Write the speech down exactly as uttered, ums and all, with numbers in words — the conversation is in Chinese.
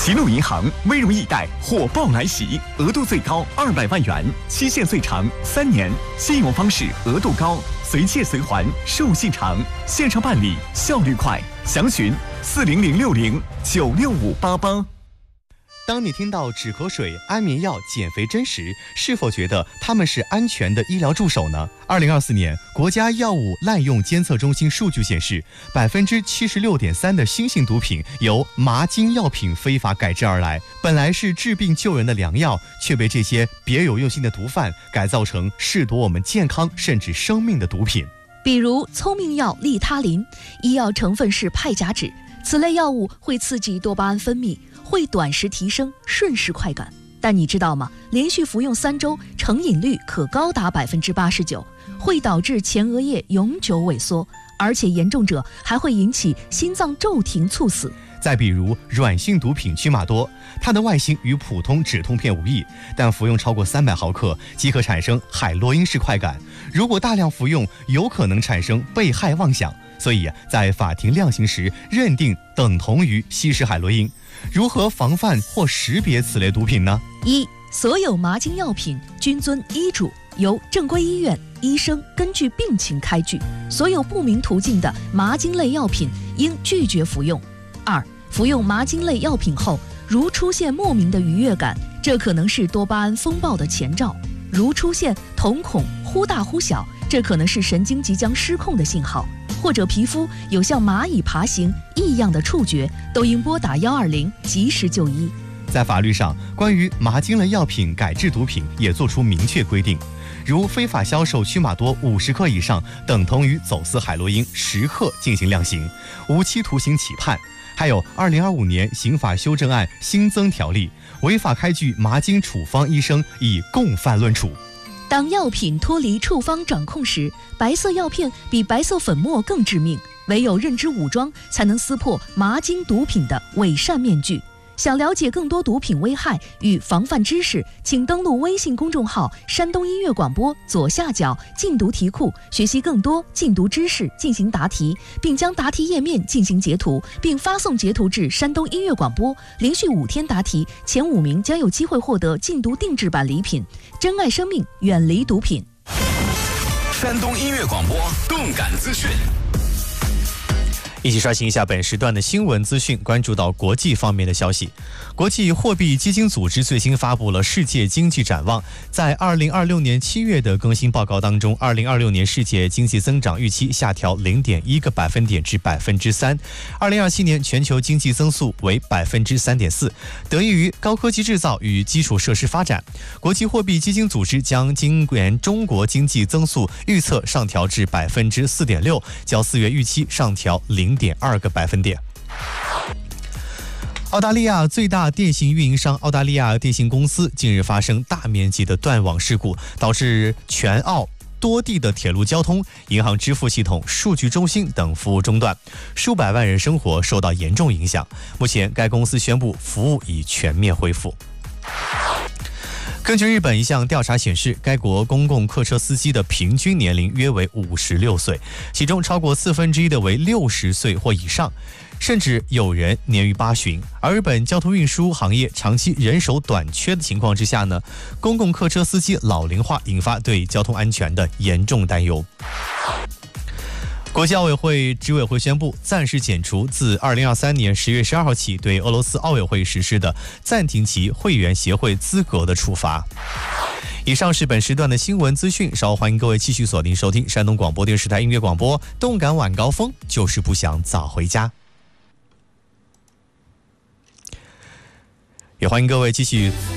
齐鲁银行微融易贷火爆来袭，额度最高二百万元，期限最长三年，信用方式额度高，随借随还，授信长，线上办理效率快，详询四零零六零九六五八八。 当你听到止咳水、安眠药、减肥针时，是否觉得它们是安全的医疗助手呢？二零二四年，国家药物滥用监测中心数据显示，百分之七十六点三的新型毒品由麻精药品非法改制而来。本来是治病救人的良药，却被这些别有用心的毒贩改造成剥夺我们健康甚至生命的毒品。 比如聪明药利他林，医药成分是派甲酯，此类药物会刺激多巴胺分泌，会短时提升瞬时快感。但你知道吗？连续服用三周，成瘾率可高达百分之八十九，会导致前额叶永久萎缩，而且严重者还会引起心脏骤停猝死。 再比如软性毒品曲马多，它的外形与普通止痛片无异，但服用超过三百毫克即可产生海洛因式快感。如果大量服用，有可能产生被害妄想，所以在法庭量刑时认定等同于吸食海洛因。如何防范或识别此类毒品呢？ 一、所有麻精药品均遵医嘱，由正规医院医生根据病情开具，所有不明途径的麻精类药品应拒绝服用。二、服用麻精类药品后，如出现莫名的愉悦感，这可能是多巴胺风暴的前兆；如出现瞳孔忽大忽小，这可能是神经即将失控的信号；或者皮肤有像蚂蚁爬行异样的触觉，都应拨打一二零及时就医。 在法律上，关于麻精类药品改制毒品也作出明确规定，如非法销售曲马多五十克以上，等同于走私海洛因十克进行量刑，无期徒刑起判。还有二零二五年刑法修正案新增条例，违法开具麻精处方医生以共犯论处。 当药品脱离处方掌控时，白色药片比白色粉末更致命，唯有认知武装才能撕破麻精毒品的伪善面具。想了解更多毒品危害与防范知识，请登录微信公众号山东音乐广播左下角禁毒题库，学习更多禁毒知识，进行答题，并将答题页面进行截图，并发送截图至山东音乐广播。连续五天答题，前五名将有机会获得禁毒定制版礼品。珍爱生命，远离毒品。 山东音乐广播动感资讯。 一起刷新一下本时段的新闻资讯，关注到国际方面的消息。国际货币基金组织最新发布了世界经济展望，在二零二六年七月的更新报告当中，二零二六年世界经济增长预期下调零点一个百分点至百分之三，二零二七年全球经济增速为百分之三点四，得益于高科技制造与基础设施发展。国际货币基金组织将今年中国经济增速预测上调至百分之四点六，较四月预期上调零点二个百分点。澳大利亚最大电信运营商澳大利亚电信公司近日发生大面积的断网事故，导致全澳多地的铁路交通、银行支付系统、数据中心等服务中断，数百万人生活受到严重影响。目前该公司宣布服务已全面恢复。根据日本一项调查显示，该国公共客车司机的平均年龄约为五十六岁，其中超过四分之一的为六十岁或以上，甚至有人年逾八旬。而日本交通运输行业长期人手短缺的情况之下呢，公共客车司机老龄化引发对交通安全的严重担忧。国际奥委会执委会宣布暂时解除自二零二三年十月十二号起对俄罗斯奥委会实施的暂停其会员协会资格的处罚。以上是本时段的新闻资讯，稍后欢迎各位继续锁定收听山东广播电视台音乐广播，动感晚高峰，就是不想早回家。也欢迎各位继续